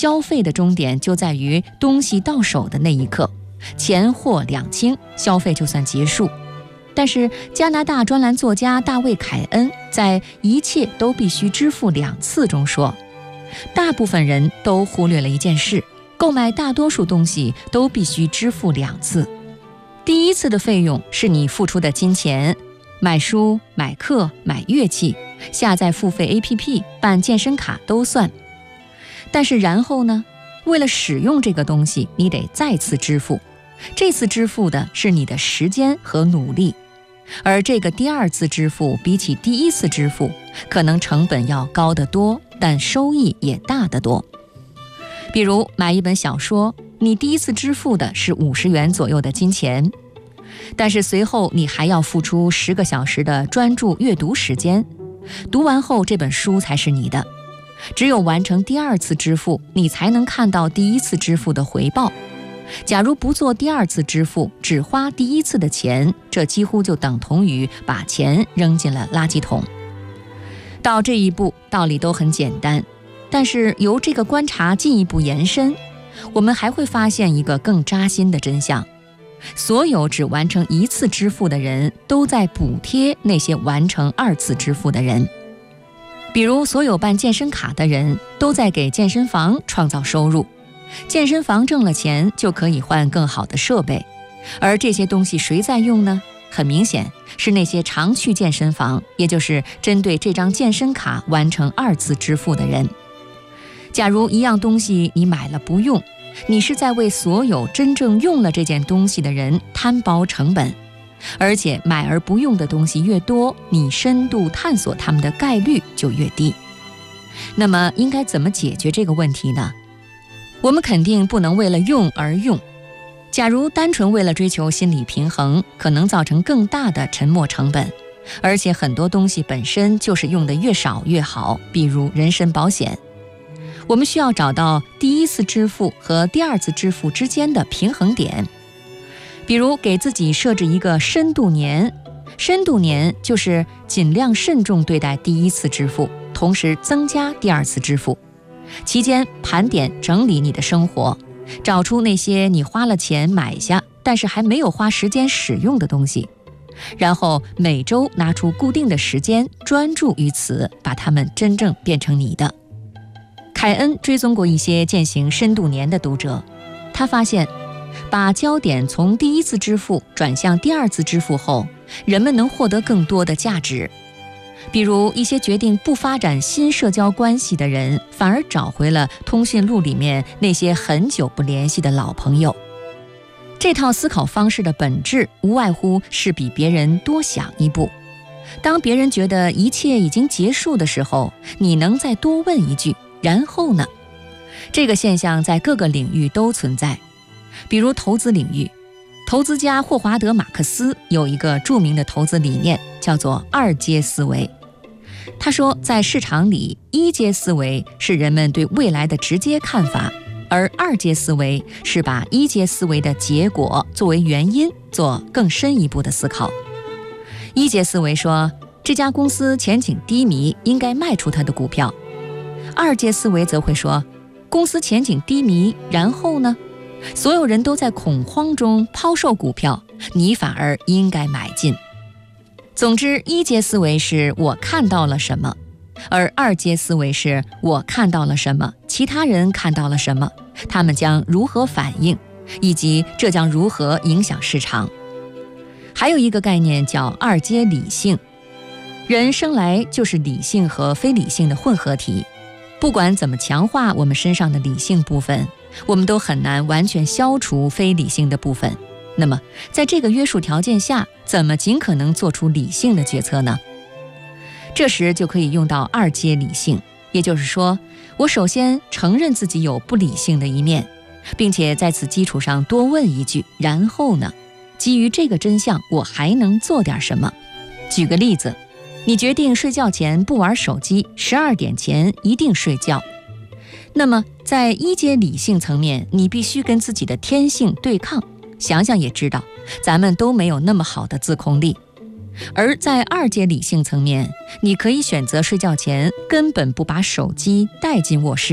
消费的终点就在于东西到手的那一刻，钱货两清，消费就算结束。但是加拿大专栏作家大卫·凯恩在《一切都必须支付2次》中说，大部分人都忽略了一件事，购买大多数东西都必须支付2次。第一次的费用是你付出的金钱，买书、买课、买乐器、下载付费 APP、办健身卡都算。但是然后呢，为了使用这个东西，你得再次支付。这次支付的是你的时间和努力，而这个第2次支付比起第1次支付，可能成本要高得多，但收益也大得多。比如买一本小说，你第1次支付的是50元左右的金钱，但是随后你还要付出10个小时的专注阅读时间，读完后这本书才是你的。只有完成第2次支付，你才能看到第1次支付的回报。假如不做第2次支付，只花第1次的钱，这几乎就等同于把钱扔进了垃圾桶。到这一步，道理都很简单，但是由这个观察进一步延伸，我们还会发现一个更扎心的真相：所有只完成1次支付的人，都在补贴那些完成2次支付的人。比如所有办健身卡的人都在给健身房创造收入，健身房挣了钱就可以换更好的设备，而这些东西谁在用呢？很明显是那些常去健身房，也就是针对这张健身卡完成2次支付的人。假如一样东西你买了不用，你是在为所有真正用了这件东西的人摊薄成本，而且买而不用的东西越多，你深度探索它们的概率就越低。那么应该怎么解决这个问题呢？我们肯定不能为了用而用。假如单纯为了追求心理平衡，可能造成更大的沉没成本，而且很多东西本身就是用的越少越好，比如人身保险。我们需要找到第1次支付和第2次支付之间的平衡点。比如给自己设置一个深度年，深度年就是尽量慎重对待第1次支付，同时增加第2次支付。期间盘点整理你的生活，找出那些你花了钱买下但是还没有花时间使用的东西，然后每周拿出固定的时间专注于此，把它们真正变成你的。凯恩追踪过一些践行深度年的读者，他发现把焦点从第1次支付转向第2次支付后，人们能获得更多的价值。比如一些决定不发展新社交关系的人，反而找回了通讯录里面那些很久不联系的老朋友。这套思考方式的本质无外乎是比别人多想一步。当别人觉得一切已经结束的时候，你能再多问一句，然后呢？这个现象在各个领域都存在。比如投资领域，投资家霍华德·马克思有一个著名的投资理念，叫做2阶思维。他说，在市场里，1阶思维是人们对未来的直接看法，而2阶思维是把1阶思维的结果作为原因，做更深一步的思考。1阶思维说，这家公司前景低迷，应该卖出它的股票。2阶思维则会说，公司前景低迷，然后呢？所有人都在恐慌中抛售股票，你反而应该买进。总之，1阶思维是我看到了什么，而2阶思维是我看到了什么，其他人看到了什么，他们将如何反应，以及这将如何影响市场。还有一个概念叫2阶理性，人生来就是理性和非理性的混合体，不管怎么强化我们身上的理性部分，我们都很难完全消除非理性的部分。那么在这个约束条件下，怎么尽可能做出理性的决策呢？这时就可以用到2阶理性，也就是说，我首先承认自己有不理性的一面，并且在此基础上多问一句，然后呢？基于这个真相，我还能做点什么？举个例子，你决定睡觉前不玩手机，12点前一定睡觉。那么在1阶理性层面，你必须跟自己的天性对抗，想想也知道，咱们都没有那么好的自控力。而在2阶理性层面，你可以选择睡觉前根本不把手机带进卧室，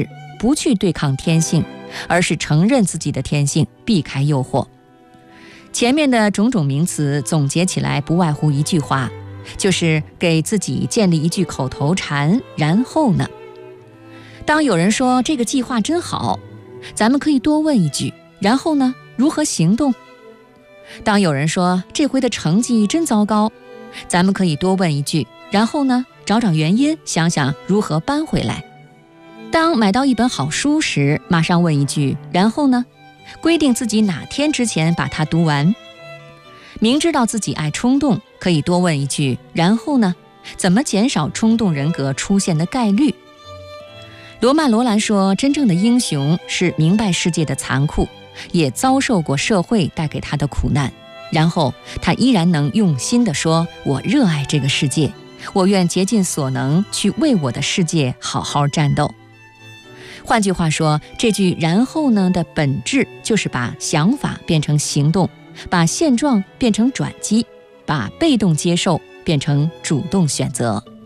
不去对抗天性，而是承认自己的天性，避开诱惑。前面的种种名词总结起来不外乎一句话，就是给自己建立一句口头禅，然后呢？当有人说这个计划真好，咱们可以多问一句，然后呢？如何行动？当有人说这回的成绩真糟糕，咱们可以多问一句，然后呢？找找原因，想想如何扳回来。当买到一本好书时，马上问一句，然后呢？规定自己哪天之前把它读完。明知道自己爱冲动，可以多问一句，然后呢？怎么减少冲动人格出现的概率？罗曼·罗兰说，真正的英雄是明白世界的残酷，也遭受过社会带给他的苦难，然后他依然能用心地说，我热爱这个世界，我愿竭尽所能去为我的世界好好战斗。换句话说，这句然后呢的本质就是把想法变成行动，把现状变成转机，把被动接受变成主动选择。